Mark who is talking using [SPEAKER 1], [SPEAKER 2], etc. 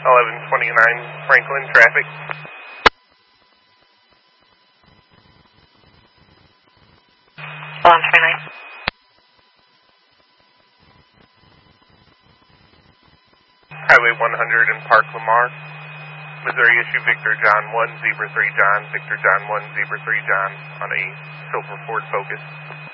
[SPEAKER 1] 1129 Franklin, traffic. Highway 100 in Park Lamar. Missouri issue Victor John 1, Zebra 3 John, Victor John 1, Zebra 3 John on a silver Ford Focus.